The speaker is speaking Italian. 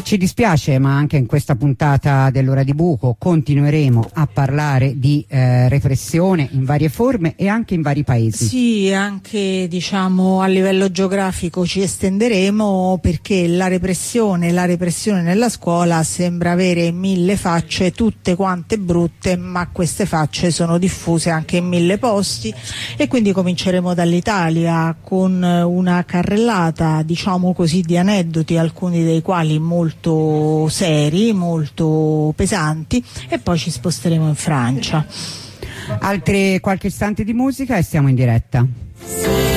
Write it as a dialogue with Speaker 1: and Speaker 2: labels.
Speaker 1: Ci dispiace, ma anche in questa puntata dell'Ora di Buco continueremo a parlare di repressione in varie forme e anche in vari paesi.
Speaker 2: Sì, anche diciamo a livello geografico ci estenderemo, perché la repressione nella scuola sembra avere 1000 facce, tutte quante brutte, ma queste facce sono diffuse anche in 1000 posti, e quindi cominceremo dall'Italia con una carrellata, diciamo così, di aneddoti, alcuni dei quali molto seri, molto pesanti, e poi ci sposteremo in Francia.
Speaker 1: Qualche istante di musica e siamo in diretta.